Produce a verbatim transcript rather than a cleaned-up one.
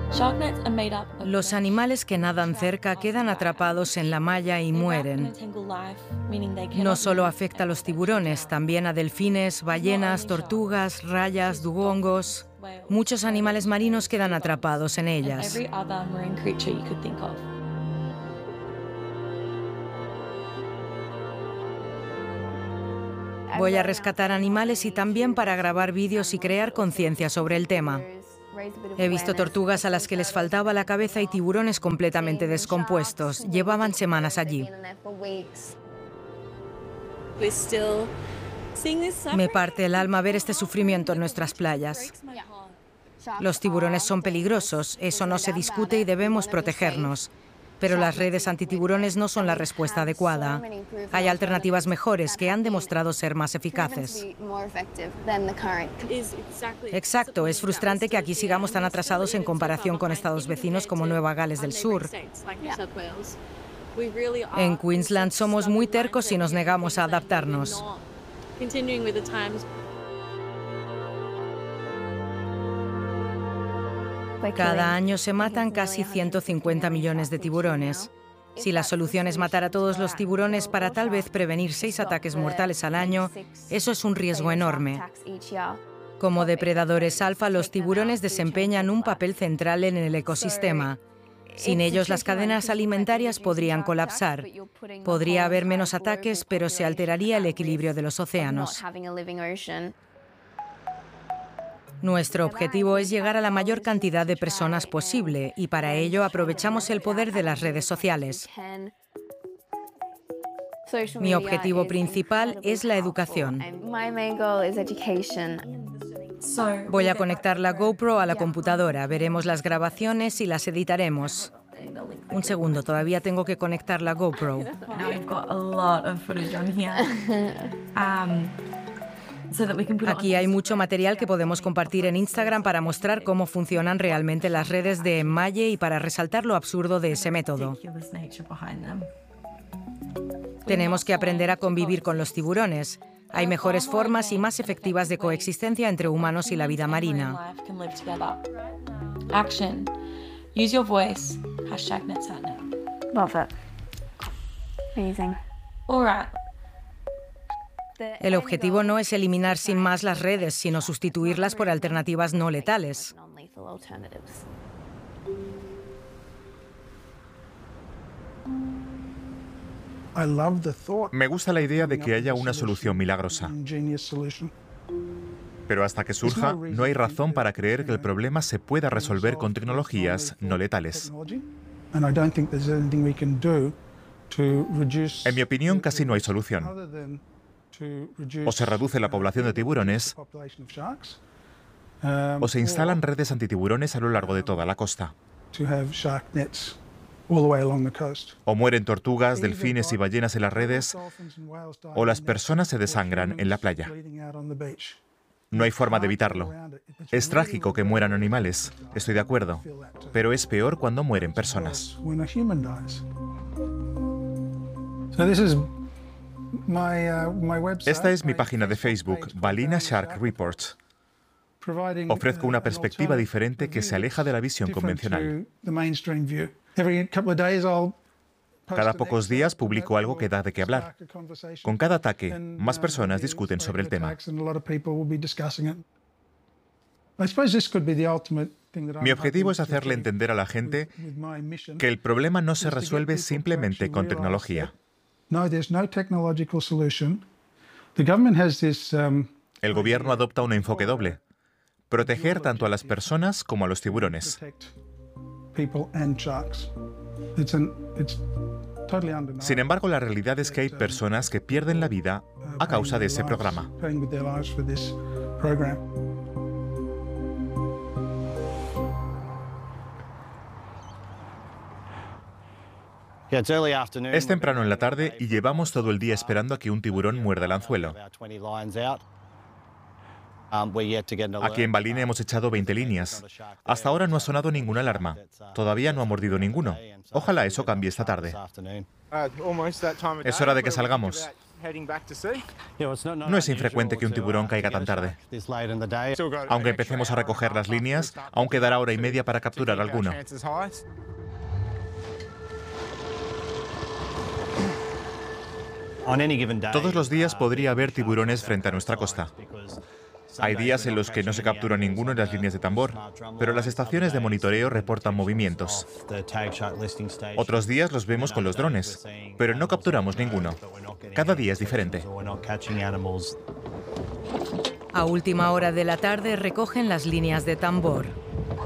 Los animales que nadan cerca quedan atrapados en la malla y mueren. No solo afecta a los tiburones, también a delfines, ballenas, tortugas, rayas, dugongos. Muchos animales marinos quedan atrapados en ellas. Voy a rescatar animales y también para grabar vídeos y crear conciencia sobre el tema. He visto tortugas a las que les faltaba la cabeza y tiburones completamente descompuestos. Llevaban semanas allí. Me parte el alma ver este sufrimiento en nuestras playas. Los tiburones son peligrosos, eso no se discute y debemos protegernos. Pero las redes antitiburones no son la respuesta adecuada. Hay alternativas mejores que han demostrado ser más eficaces. Exacto, es frustrante que aquí sigamos tan atrasados en comparación con estados vecinos como Nueva Gales del Sur. En Queensland somos muy tercos y nos negamos a adaptarnos. Cada año se matan casi ciento cincuenta millones de tiburones. Si la solución es matar a todos los tiburones para tal vez prevenir seis ataques mortales al año, eso es un riesgo enorme. Como depredadores alfa, los tiburones desempeñan un papel central en el ecosistema. Sin ellos, las cadenas alimentarias podrían colapsar. Podría haber menos ataques, pero se alteraría el equilibrio de los océanos. Nuestro objetivo es llegar a la mayor cantidad de personas posible y para ello aprovechamos el poder de las redes sociales. Mi objetivo principal es la educación. Voy a conectar la GoPro a la computadora, veremos las grabaciones y las editaremos. Un segundo, todavía tengo que conectar la GoPro. Aquí hay mucho material que podemos compartir en Instagram para mostrar cómo funcionan realmente las redes de enmalle y para resaltar lo absurdo de ese método. Tenemos que aprender a convivir con los tiburones. Hay mejores formas y más efectivas de coexistencia entre humanos y la vida marina. Use your voice. Hashtag NetSatNet. Love it. Amazing. All right. El objetivo no es eliminar sin más las redes, sino sustituirlas por alternativas no letales. Me gusta la idea de que haya una solución milagrosa. Pero hasta que surja, no hay razón para creer que el problema se pueda resolver con tecnologías no letales. En mi opinión, casi no hay solución. O se reduce la población de tiburones, o se instalan redes antitiburones a lo largo de toda la costa. O mueren tortugas, delfines y ballenas en las redes, o las personas se desangran en la playa. No hay forma de evitarlo. Es trágico que mueran animales, estoy de acuerdo, pero es peor cuando mueren personas. Esta es mi página de Facebook, Ballina Shark Reports. Ofrezco una perspectiva diferente que se aleja de la visión convencional. Cada pocos días publico algo que da de qué hablar. Con cada ataque, más personas discuten sobre el tema. Mi objetivo es hacerle entender a la gente que el problema no se resuelve simplemente con tecnología. El gobierno adopta un enfoque doble: proteger tanto a las personas como a los tiburones. Sin embargo, la realidad es que hay personas que pierden la vida a causa de ese programa. Es temprano en la tarde y llevamos todo el día esperando a que un tiburón muerda el anzuelo. Aquí en Ballina hemos echado veinte líneas. Hasta ahora no ha sonado ninguna alarma. Todavía no ha mordido ninguno. Ojalá eso cambie esta tarde. Es hora de que salgamos. No es infrecuente que un tiburón caiga tan tarde. Aunque empecemos a recoger las líneas, aún quedará hora y media para capturar alguno. Todos los días podría haber tiburones frente a nuestra costa. Hay días en los que no se captura ninguno en las líneas de tambor, pero las estaciones de monitoreo reportan movimientos. Otros días los vemos con los drones, pero no capturamos ninguno. Cada día es diferente. A última hora de la tarde recogen las líneas de tambor.